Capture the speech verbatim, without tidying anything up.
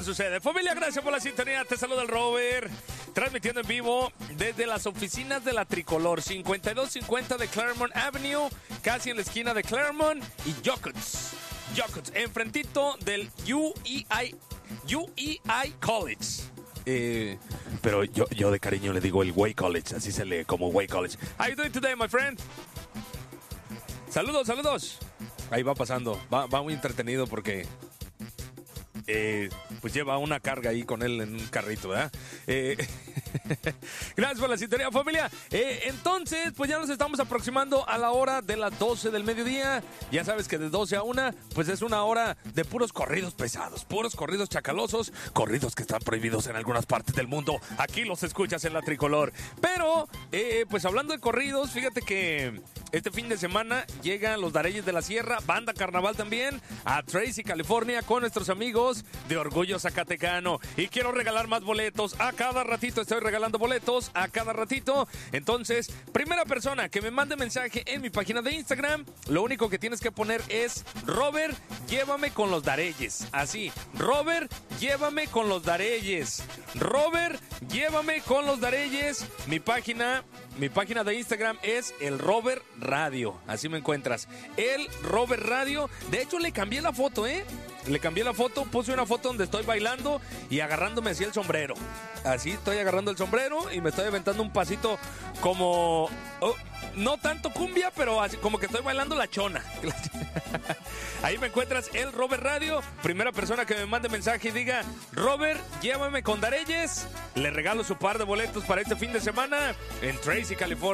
sucede. Familia, gracias por la sintonía. Te saluda el Robert, transmitiendo en vivo desde las oficinas de la Tricolor, cincuenta y dos cincuenta de Claremont Avenue, casi en la esquina de Claremont y Yokuts. Yokuts, enfrentito del U E I, U E I College. Eh, pero yo, yo de cariño le digo el Way College, así se lee como Way College. How you doing today, my friend? Saludos, saludos. Ahí va pasando, va, va muy entretenido porque eh, pues lleva una carga ahí con él en un carrito, ¿verdad? Eh, gracias por la sintonía, familia. Eh, entonces, pues ya nos estamos aproximando a la hora de las doce del mediodía. Ya sabes que de doce a una, pues es una hora de puros corridos pesados, puros corridos chacalosos, corridos que están prohibidos en algunas partes del mundo. Aquí los escuchas en la Tricolor. Pero, eh, pues hablando de corridos, fíjate que este fin de semana llegan los Dareyes de la Sierra, banda carnaval también, a Tracy, California, con nuestros amigos de Orgullo Zacatecano. Y quiero regalar más boletos. A cada ratito estoy regalando boletos, a cada ratito. Entonces, primera persona que me mande mensaje en mi página de Instagram, lo único que tienes que poner es: Robert, llévame con los Dareyes. Así, Robert, llévame con los Dareyes. Robert, llévame con los Dareyes. Mi página... Mi página de Instagram es el Robert Radio. Así me encuentras. El Robert Radio. De hecho, le cambié la foto, ¿eh? Le cambié la foto. Puse una foto donde estoy bailando y agarrándome así el sombrero. Así estoy agarrando el sombrero y me estoy aventando un pasito como... Oh, no tanto cumbia, pero así como que estoy bailando la chona. Ahí me encuentras, el Robert Radio. Primera persona que me mande mensaje y diga: Robert, llévame con Dareyes, le regalo su par de boletos para este fin de semana en Tracy, California.